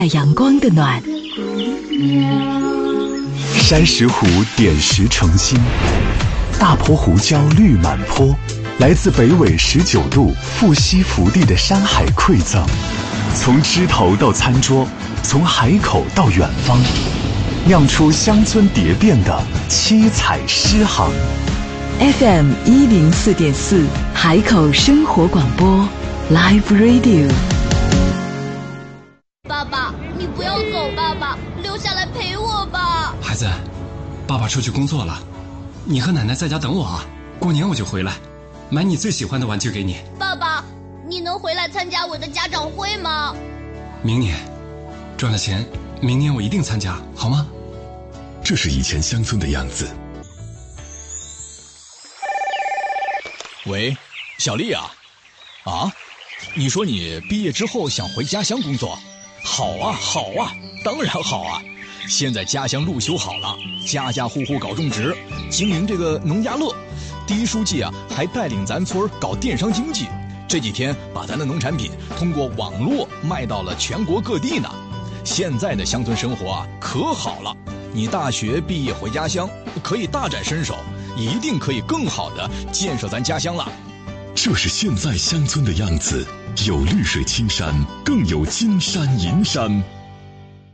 阳光的暖。 山石湖点石成金，大坡胡椒绿满坡，来自北纬19度富硒福地的山海馈赠，从枝头到餐桌，从海口到远方，酿出乡村蝶变的七彩诗行。 FM 104.4海口生活广播 Live Radio。 爸爸，你不要走，爸爸，留下来陪我吧。 孩子，爸爸出去工作了，你和奶奶在家等我啊，过年我就回来，买你最喜欢的玩具给你。 爸爸，你能回来参加我的家长会吗？ 明年赚了钱，明年我一定参加，好吗？ 这是以前乡村的样子。 喂，小丽啊，你说你毕业之后想回家乡工作？好啊，当然好啊！现在家乡路修好了，家家户户搞种植，经营这个农家乐。第一书记啊，还带领咱村搞电商经济，这几天把咱的农产品通过网络卖到了全国各地呢。现在的乡村生活啊，可好了！你大学毕业回家乡，可以大展身手，一定可以更好的建设咱家乡了。 这是现在乡村的样子，有绿水青山，更有金山银山。